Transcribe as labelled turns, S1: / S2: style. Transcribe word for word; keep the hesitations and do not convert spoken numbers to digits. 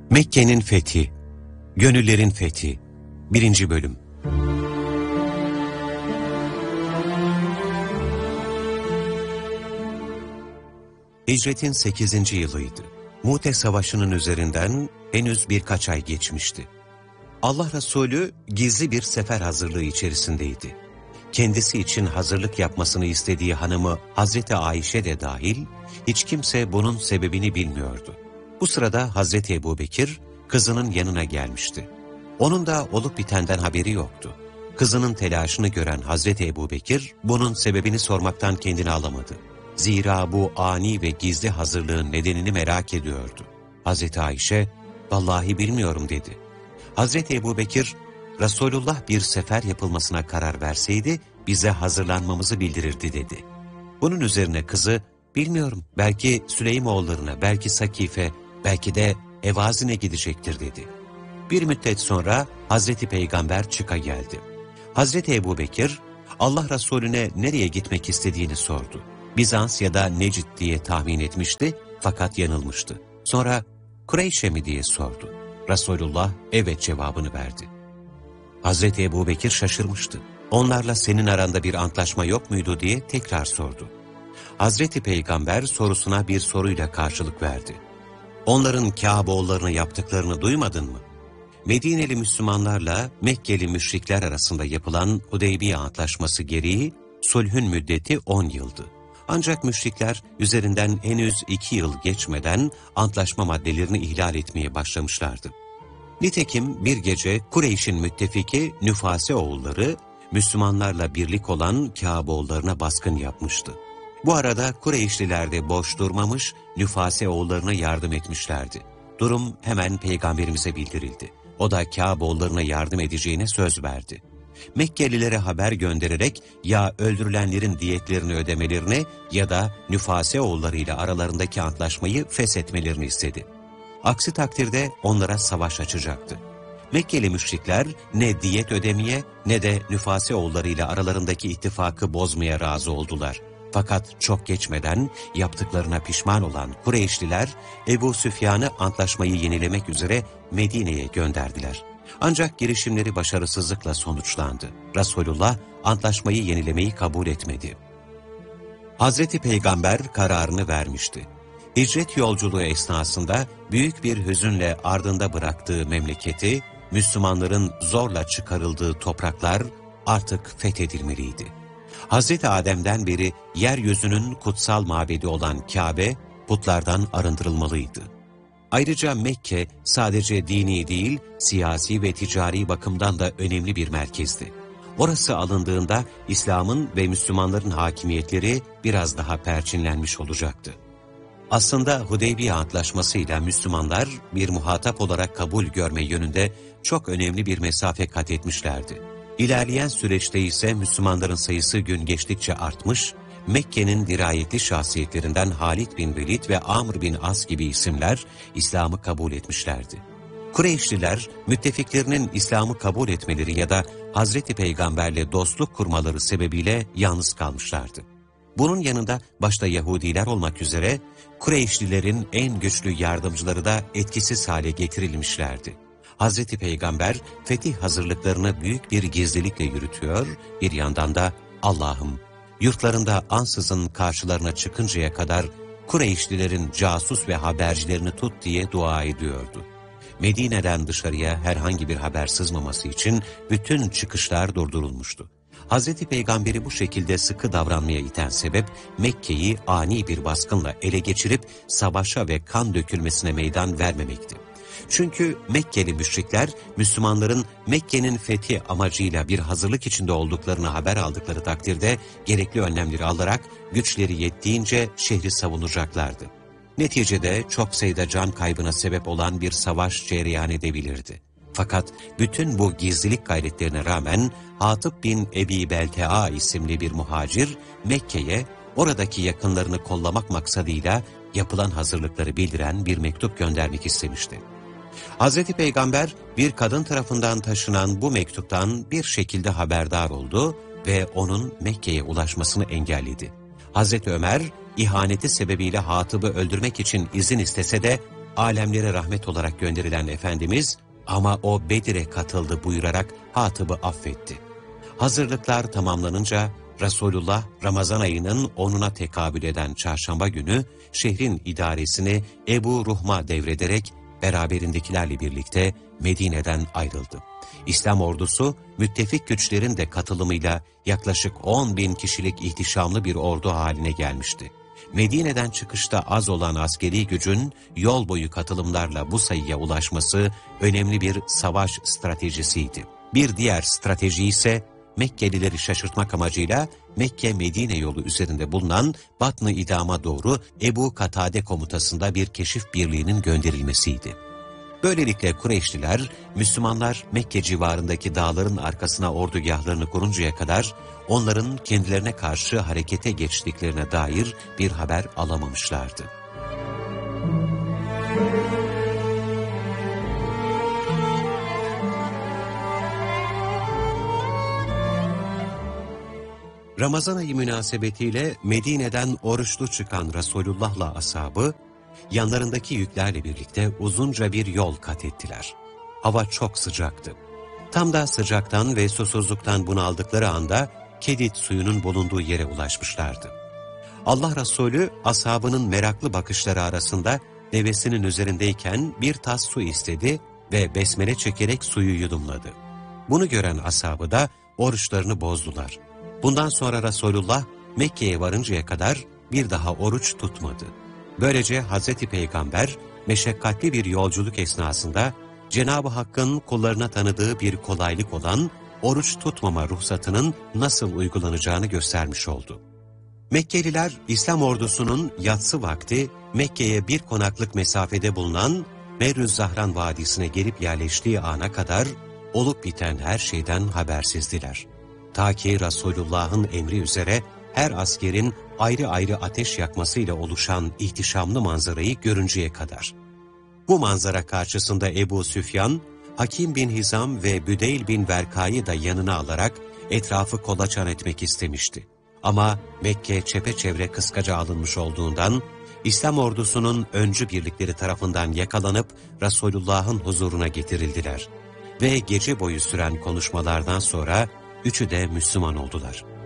S1: Mekke'nin fethi, Gönüllerin fethi, birinci bölüm. Hicretin sekizinci yılıydı. Mu'te Savaşı'nın üzerinden henüz birkaç ay geçmişti. Allah Resulü gizli bir sefer hazırlığı içerisindeydi. Kendisi için hazırlık yapmasını istediği hanımı Hazreti Ayşe de dahil, hiç kimse bunun sebebini bilmiyordu. Bu sırada Hazreti Ebubekir, kızının yanına gelmişti. Onun da olup bitenden haberi yoktu. Kızının telaşını gören Hazreti Ebubekir, bunun sebebini sormaktan kendini alamadı. Zira bu ani ve gizli hazırlığın nedenini merak ediyordu. Hazreti Ayşe, "Vallahi bilmiyorum," dedi. Hazreti Ebubekir, "Resulullah bir sefer yapılmasına karar verseydi, bize hazırlanmamızı bildirirdi," dedi. Bunun üzerine kızı, "Bilmiyorum, belki Süleymoğullarına, belki Sakife, belki de Evazin'e gidecektir," dedi. Bir müddet sonra Hazreti Peygamber çıka geldi. Hazreti Ebubekir, Allah Resulüne nereye gitmek istediğini sordu. Bizans ya da Necid diye tahmin etmişti fakat yanılmıştı. Sonra Kureyş'e mi diye sordu. Resulullah evet cevabını verdi. Hazreti Ebubekir şaşırmıştı. Onlarla senin aranda bir antlaşma yok muydu diye tekrar sordu. Hazreti Peygamber sorusuna bir soruyla karşılık verdi. Onların Kâboğullarına yaptıklarını duymadın mı? Medineli Müslümanlarla Mekkeli müşrikler arasında yapılan Hudeybiye Antlaşması gereği sulhün müddeti on yıldı. Ancak müşrikler üzerinden henüz iki yıl geçmeden antlaşma maddelerini ihlal etmeye başlamışlardı. Nitekim bir gece Kureyş'in müttefiki Nüfase oğulları Müslümanlarla birlik olan Kâboğullarına baskın yapmıştı. Bu arada Kureyşliler de boş durmamış, Nüfase oğullarına yardım etmişlerdi. Durum hemen Peygamberimize bildirildi. O da Kâboğullarına yardım edeceğine söz verdi. Mekkelilere haber göndererek ya öldürülenlerin diyetlerini ödemelerini ya da Nüfase oğullarıyla aralarındaki antlaşmayı feshetmelerini istedi. Aksi takdirde onlara savaş açacaktı. Mekkeli müşrikler ne diyet ödemeye ne de Nüfase oğullarıyla aralarındaki ittifakı bozmaya razı oldular. Fakat çok geçmeden yaptıklarına pişman olan Kureyşliler Ebu Süfyan'ı antlaşmayı yenilemek üzere Medine'ye gönderdiler. Ancak girişimleri başarısızlıkla sonuçlandı. Resulullah antlaşmayı yenilemeyi kabul etmedi. Hazreti Peygamber kararını vermişti. Hicret yolculuğu esnasında büyük bir hüzünle ardında bıraktığı memleketi, Müslümanların zorla çıkarıldığı topraklar artık fethedilmeliydi. Hazreti Adem'den beri yeryüzünün kutsal mabedi olan Kabe, putlardan arındırılmalıydı. Ayrıca Mekke sadece dini değil, siyasi ve ticari bakımdan da önemli bir merkezdi. Orası alındığında İslam'ın ve Müslümanların hakimiyetleri biraz daha perçinlenmiş olacaktı. Aslında Hudeybiye Antlaşması'yla Müslümanlar bir muhatap olarak kabul görme yönünde çok önemli bir mesafe kat etmişlerdi. İlerleyen süreçte ise Müslümanların sayısı gün geçtikçe artmış, Mekke'nin dirayetli şahsiyetlerinden Halid bin Velid ve Amr bin As gibi isimler İslam'ı kabul etmişlerdi. Kureyşliler, müttefiklerinin İslam'ı kabul etmeleri ya da Hazreti Peygamberle dostluk kurmaları sebebiyle yalnız kalmışlardı. Bunun yanında başta Yahudiler olmak üzere Kureyşlilerin en güçlü yardımcıları da etkisiz hale getirilmişlerdi. Hazreti Peygamber fetih hazırlıklarını büyük bir gizlilikle yürütüyor, bir yandan da Allah'ım yurtlarında ansızın karşılarına çıkıncaya kadar Kureyşlilerin casus ve habercilerini tut diye dua ediyordu. Medine'den dışarıya herhangi bir haber sızmaması için bütün çıkışlar durdurulmuştu. Hazreti Peygamber'i bu şekilde sıkı davranmaya iten sebep Mekke'yi ani bir baskınla ele geçirip savaşa ve kan dökülmesine meydan vermemekti. Çünkü Mekkeli müşrikler Müslümanların Mekke'nin fethi amacıyla bir hazırlık içinde olduklarını haber aldıkları takdirde gerekli önlemleri alarak güçleri yettiğince şehri savunacaklardı. Neticede çok sayıda can kaybına sebep olan bir savaş cereyan edebilirdi. Fakat bütün bu gizlilik gayretlerine rağmen Hatip bin Ebi Beltea isimli bir muhacir Mekke'ye oradaki yakınlarını kollamak maksadıyla yapılan hazırlıkları bildiren bir mektup göndermek istemişti. Hazreti Peygamber bir kadın tarafından taşınan bu mektuptan bir şekilde haberdar oldu ve onun Mekke'ye ulaşmasını engelledi. Hazreti Ömer ihaneti sebebiyle Hatip'i öldürmek için izin istese de alemlere rahmet olarak gönderilen Efendimiz, ama o Bedir'e katıldı buyurarak Hatib'i affetti. Hazırlıklar tamamlanınca Resulullah Ramazan ayının onuna tekabül eden çarşamba günü şehrin idaresini Ebu Ruhm'a devrederek beraberindekilerle birlikte Medine'den ayrıldı. İslam ordusu müttefik güçlerin de katılımıyla yaklaşık on bin kişilik ihtişamlı bir ordu haline gelmişti. Medine'den çıkışta az olan askeri gücün yol boyu katılımlarla bu sayıya ulaşması önemli bir savaş stratejisiydi. Bir diğer strateji ise Mekkelileri şaşırtmak amacıyla Mekke-Medine yolu üzerinde bulunan Batn-ı İdam'a doğru Ebu Katade komutasında bir keşif birliğinin gönderilmesiydi. Böylelikle Kureyşliler, Müslümanlar Mekke civarındaki dağların arkasına ordugahlarını kuruncaya kadar onların kendilerine karşı harekete geçtiklerine dair bir haber alamamışlardı. Ramazan ayı münasebetiyle Medine'den oruçlu çıkan Resulullah'la ashabı, yanlarındaki yüklerle birlikte uzunca bir yol kat ettiler. Hava çok sıcaktı. Tam da sıcaktan ve susuzluktan bunaldıkları anda Kedit suyunun bulunduğu yere ulaşmışlardı. Allah Resulü ashabının meraklı bakışları arasında devesinin üzerindeyken bir tas su istedi ve besmele çekerek suyu yudumladı. Bunu gören ashabı da oruçlarını bozdular. Bundan sonra Resulullah Mekke'ye varıncaya kadar bir daha oruç tutmadı. Böylece Hazreti Peygamber meşakkatli bir yolculuk esnasında Cenab-ı Hakk'ın kullarına tanıdığı bir kolaylık olan oruç tutmama ruhsatının nasıl uygulanacağını göstermiş oldu. Mekkeliler İslam ordusunun yatsı vakti Mekke'ye bir konaklık mesafede bulunan Merüz Zahran Vadisi'ne gelip yerleştiği ana kadar olup biten her şeyden habersizdiler. Ta ki Resulullah'ın emri üzere her askerin ayrı ayrı ateş yakmasıyla oluşan ihtişamlı manzarayı görünceye kadar. Bu manzara karşısında Ebu Süfyan, Hakim bin Hizam ve Büdeyl bin Verka'yı da yanına alarak etrafı kolaçan etmek istemişti. Ama Mekke çepeçevre kıskaca alınmış olduğundan, İslam ordusunun öncü birlikleri tarafından yakalanıp Resulullah'ın huzuruna getirildiler. Ve gece boyu süren konuşmalardan sonra üçü de Müslüman oldular.